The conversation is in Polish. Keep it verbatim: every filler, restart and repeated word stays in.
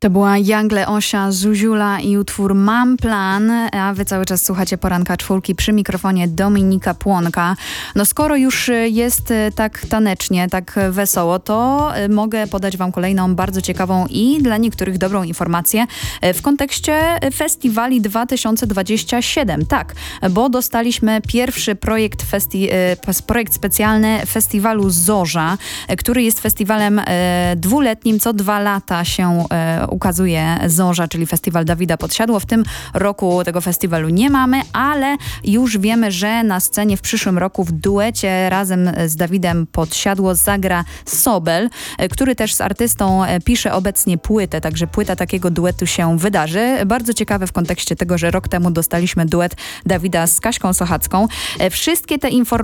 To była Jangle Osia, Zuziula i utwór Mam Plan, a wy cały czas słuchacie Poranka Czwórki, przy mikrofonie Dominika Płonka. No skoro już jest tak tanecznie, tak wesoło, to mogę podać wam kolejną bardzo ciekawą i dla niektórych dobrą informację w kontekście festiwali dwa tysiące dwudziestego siódmego. Tak, bo dostaliśmy pierwszy projekt, festi- projekt specjalny festiwalu Zorza, który jest festiwalem dwuletnim, co dwa lata się ukazuje Zorza, czyli Festiwal Dawida Podsiadło. W tym roku tego festiwalu nie mamy, ale już wiemy, że na scenie w przyszłym roku w duecie razem z Dawidem Podsiadło zagra Sobel, który też z artystą pisze obecnie płytę, także płyta takiego duetu się wydarzy. Bardzo ciekawe w kontekście tego, że rok temu dostaliśmy duet Dawida z Kaśką Sochacką. Wszystkie te informacje